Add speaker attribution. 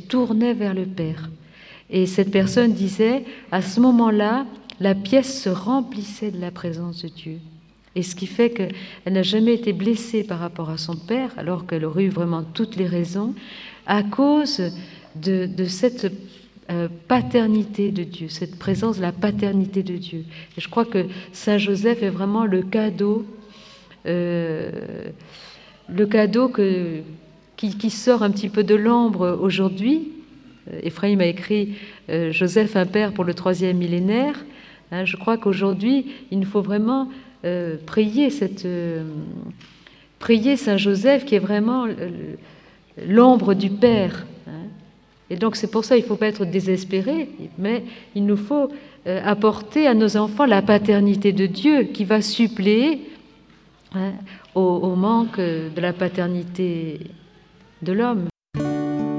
Speaker 1: tournait vers le Père. Et cette personne disait, à ce moment-là, la pièce se remplissait de la présence de Dieu. Et ce qui fait qu'elle n'a jamais été blessée par rapport à son père, alors qu'elle aurait eu vraiment toutes les raisons, à cause de cette paternité de Dieu, cette présence de la paternité de Dieu. Et je crois que Saint Joseph est vraiment le cadeau qui sort un petit peu de l'ombre aujourd'hui. Ephraim a écrit Joseph, un père pour le 3e millénaire. Je crois qu'aujourd'hui, il nous faut vraiment prier Saint Joseph qui est vraiment l'ombre du Père. Et donc c'est pour ça qu'il ne faut pas être désespéré, mais il nous faut apporter à nos enfants la paternité de Dieu qui va suppléer au manque de la paternité de l'homme.